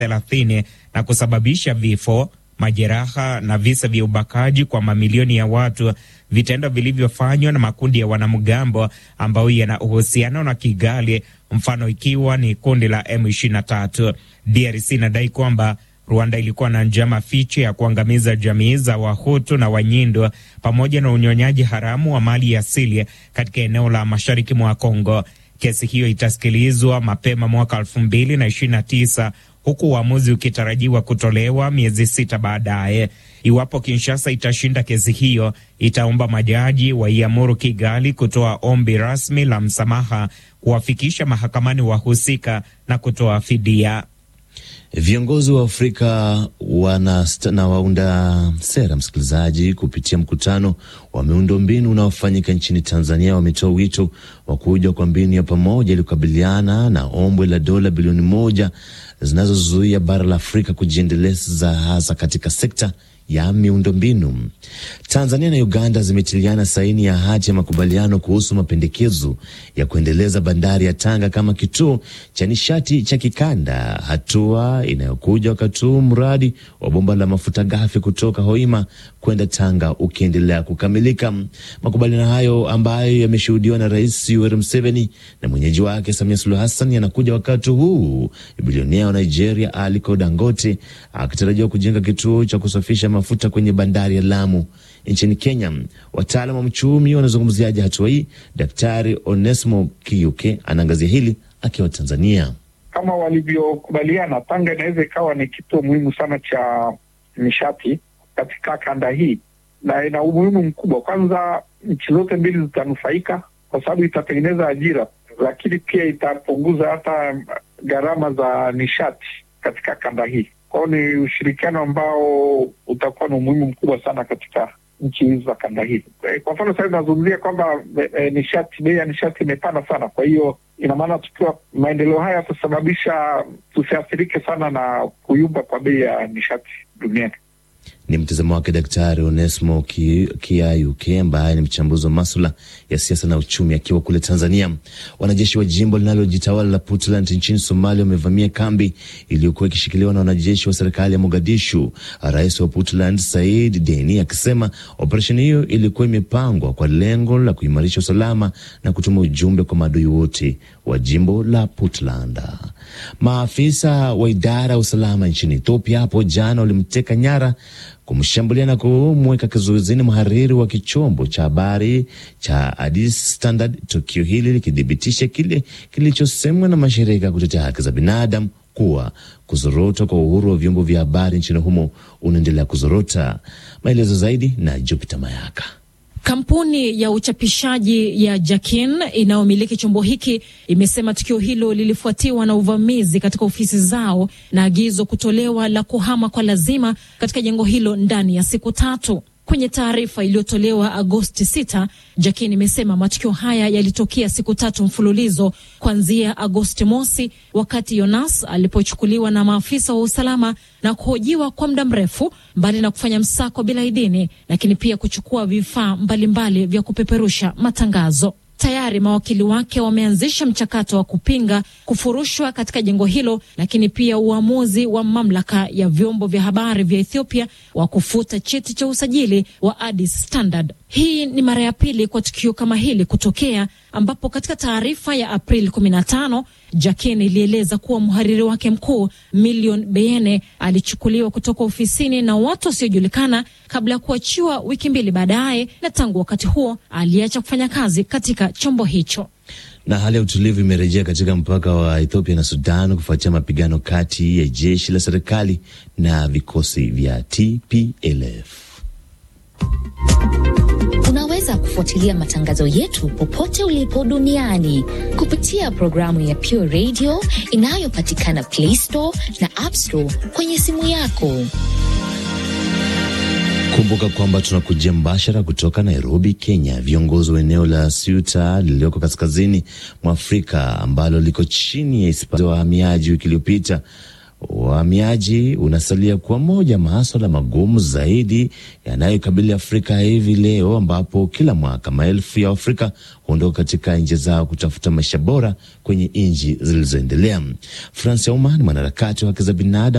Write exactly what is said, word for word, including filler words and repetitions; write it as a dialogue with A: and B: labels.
A: thelathini na kusababisha vifo, majeraha na visa vya ubakaji kwa mamilioni ya watu, vitendo vilivyofanywa na makundi ya wanamgambo ambao yana uhusiano na Kigali, mfano ikiwa ni kundi la M ishirini na tatu. D R C inadai kwamba Rwanda ilikuwa na njama fiche ya kuangamiza jamii za Wahutu na Wanyindo pamoja na unyonyaji haramu wa mali asili katika eneo la mashariki mwa Kongo. Kesi hiyo itasikilizwa mapema mwaka elfu mbili na ishirini na tisa, huku uamuzi ukitarajiwa kutolewa miezi sita baadaye. Iwapo Kinshasa itashinda kesi hiyo, itaomba majaji waiamuru Kigali kutoa ombi rasmi la msamaha, kuwafikisha mahakamani wahusika na kutoa fidia.
B: Viongozi wa Afrika wana na waunda sera, msikilizaji, kupitia mkutano wa miundombinu unaofanyika nchini Tanzania, wametoa wito wa kuja kwa mbinu ya pamoja ili kukabiliana na ombwe la dola bilioni moja zinazozuia bara la Afrika kujiendeleza hasa katika sekta ya miundombinu. Tanzania na Uganda zimetiliana saini ya hati ya makubaliano kuhusu mapendekezo ya kuendeleza bandari ya Tanga kama kituo cha nishati cha kikanda, hatua inayokuja wakati huu mradi wa bomba la mafuta ghafi kutoka Hoima kwenda Tanga ukiendelea kukamilika. Makubaliano hayo ambayo yameshuhudiwa na Rais Yoweri Museveni na mwenyeji wake Samia Suluhu Hassan yanakuja wakati huu bilionea wa Nigeria Aliko Dangote akitarajiwa kujenga kituo cha kusafisha mafuta kwenye bandari ya Lamu nchini Kenya. Wataalamu wa mchumi wanazungumziaje hatua hii? Daktari Onesmo Kiyuke anaangazia hili akiwa Tanzania.
C: Kama walivyokubaliana, Tanga inaweza ikawa ni kituo muhimu sana cha nishati katika kanda hii, na ina umuhimu mkubwa. Kwanza, nchi zote mbili zitanufaika kwa sababu itatengeneza ajira, lakini pia itapunguza hata gharama za nishati katika kanda hii. Kwa hiyo ni ushirikiano ambao utakuwa na umuhimu mkubwa sana katika nchi hizi za kanda hii. Kwa mfano, sasa tunazungumzia kwamba e, nishati, bei ya nishati imepanda sana. Kwa hiyo ina maana tukiwa maendeleo haya yatasababisha tusiathirike sana na kuyumba kwa bei ya nishati duniani.
B: Ni mtazamo wake Daktari Onesmo Kiyuke ambaye ni mchambuzi wa masuala ya siasa na uchumi akiwa kule Tanzania. Wanajeshi wa jimbo linalojitawala la Puntland nchini Somalia wamevamia kambi iliyokuwa ikishikiliwa na wanajeshi wa serikali ya Mogadishu. Rais wa Puntland Said Deni akisema operesheni hiyo ilikuwa imepangwa kwa lengo la kuimarisha usalama na kutuma ujumbe kwa maadui wote wa jimbo la Puntland. Maafisa wa idara ya usalama nchini Ethiopia hapo jana walimteka nyara, kumshambulia na kumweka kizuizini mhariri wa kichombo cha habari cha Addis Standard, tukio hili likidhibitisha kile kilichosemwa na mashirika ya kutetea haki za binadamu kuwa kuzorota kwa uhuru wa vyombo vya habari nchini humo unaendelea kuzorota. Maelezo zaidi na Jupiter Mayaka.
D: Kampuni ya uchapishaji ya Jakin inayomiliki chombo hiki imesema tukio hilo lilifuatiwa na uvamizi katika ofisi zao na agizo kutolewa la kuhama kwa lazima katika jengo hilo ndani ya siku tatu. Kwenye taarifa iliyotolewa Agosti sita, Jakin imesema matukio haya yalitokea siku tatu mfululizo kuanzia Agosti mosi, wakati Yonas alipochukuliwa na maafisa wa usalama na kuhojiwa kwa muda mrefu, mbali na kufanya msako bila idhini, lakini pia kuchukua vifaa mbalimbali vya kupeperusha matangazo. Tayari mawakili wake wameanzisha mchakato wa kupinga kufurushwa katika jengo hilo, lakini pia uamuzi wa mamlaka ya vyombo vya habari vya Ethiopia wa kufuta cheti cha usajili wa Addis Standard. Hii ni mara ya pili kwa tukio kama hili kutokea, ambapo katika taarifa ya Aprili kumi na tano, Jakin ilieleza kuwa mhariri wake mkuu Million Beyene alichukuliwa kutoka ofisini na watu wasiojulikana kabla ya kuachiwa wiki mbili baadaye, na tangu wakati huo aliacha kufanya kazi katika chombo hicho.
B: Na hali ya utulivu imerejea katika mpaka wa Ethiopia na Sudan kufuatia mapigano kati ya jeshi la serikali na vikosi vya T P L F.
E: Unaweza kufuatilia matangazo yetu popote ulipo duniani kupitia programu ya Pure Radio inayopatikana Play Store na App Store kwenye simu yako.
B: Kumbuka kwamba tunakujia mbashara kutoka Nairobi, Kenya. Viongozi wa eneo la Ceuta lilioko kaskazini mwa Afrika ambalo liko chini ya Hispania wahamiaji wiki iliyopita. Uhamiaji unasalia kuwa moja masuala magumu zaidi yanayokabili Afrika hivi leo, ambapo kila mwaka maelfu ya Afrika huondoka katika nchi zao kutafuta maisha bora kwenye nchi zilizoendelea. Francis Ouma ni mwanaharakati wa haki za binadamu